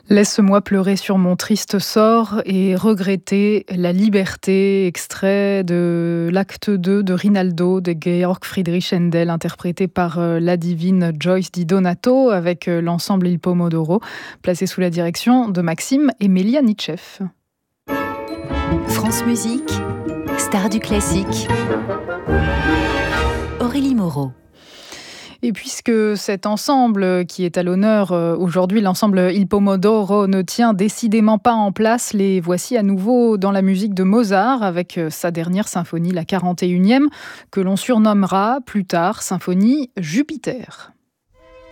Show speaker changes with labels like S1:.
S1: Laisse-moi pleurer sur mon triste sort et regretter la liberté, extrait de l'acte 2 de Rinaldo de Georg Friedrich Händel, interprété par la divine Joyce Di Donato avec l'ensemble Il Pomodoro, placé sous la direction de Maxime et Mélia Nitchev.
S2: France Musique, star du classique. Aurélie Moreau.
S1: Et puisque cet ensemble qui est à l'honneur aujourd'hui, l'ensemble Il Pomodoro, ne tient décidément pas en place, les voici à nouveau dans la musique de Mozart avec sa dernière symphonie, la 41e, que l'on surnommera plus tard symphonie Jupiter.